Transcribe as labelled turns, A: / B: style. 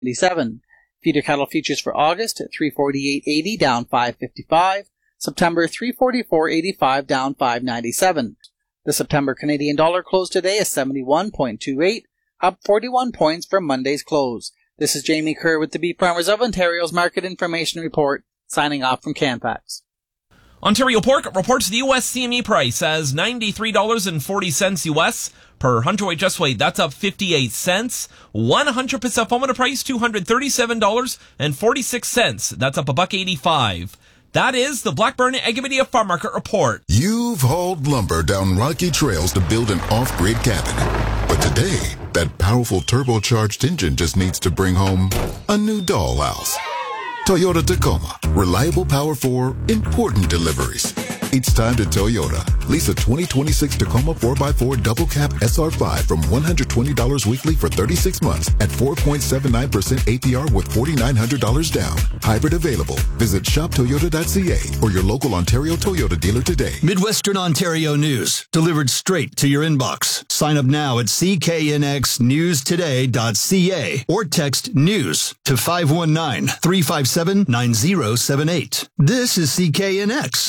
A: 97. Feeder cattle futures for August at 348.80 down 5.55. September 344.85 down 5.97. The September Canadian dollar closed today at 71.28, up 41 points from Monday's close. This is Jamie Kerr with the Beef Farmers of Ontario's Market Information Report, signing off from Canfax.
B: Ontario Pork reports the U.S. CME price as $93.40 U.S. per hundredweight just weight. That's up 58 cents. 100% formula price $237.46. That's up $1.85. That is the Blackburn Agrimedia Farm Market Report.
C: You've hauled lumber down rocky trails to build an off-grid cabin. But today, that powerful turbocharged engine just needs to bring home a new dollhouse. Toyota Tacoma. Reliable power for important deliveries. It's time to Toyota. Lease a 2026 Tacoma 4x4 double cab SR5 from $120 weekly for 36 months at 4.79% APR with $4,900 down. Hybrid available. Visit shoptoyota.ca or your local Ontario Toyota dealer today.
D: Midwestern Ontario news delivered straight to your inbox. Sign up now at cknxnewstoday.ca or text news to 519-357-9078. This is CKNX.